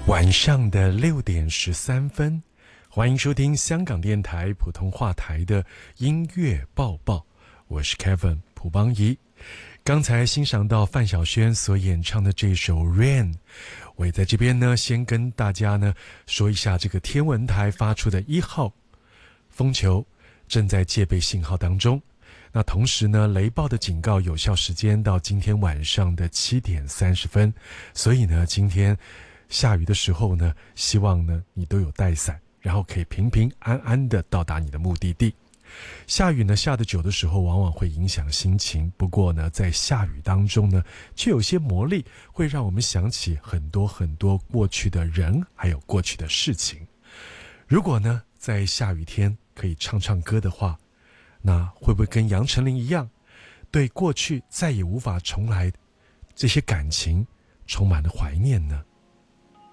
晚上的6:13，欢迎收听香港电台普通话台的音乐报报，我是 Kevin 蒲邦仪。刚才欣赏到范晓萱所演唱的这首 Rain， 我也在这边呢先跟大家呢说一下这个天文台发出的1号风球正在戒备信号当中。那同时呢，雷暴的警告有效时间到今天晚上的7:30，所以呢，今天下雨的时候呢，希望呢你都有带伞，然后可以平平安安的到达你的目的地。下雨呢下得久的时候往往会影响心情，不过呢在下雨当中呢却有些魔力，会让我们想起很多很多过去的人还有过去的事情。如果呢在下雨天可以唱唱歌的话，那会不会跟杨丞琳一样，对过去再也无法重来这些感情充满了怀念呢？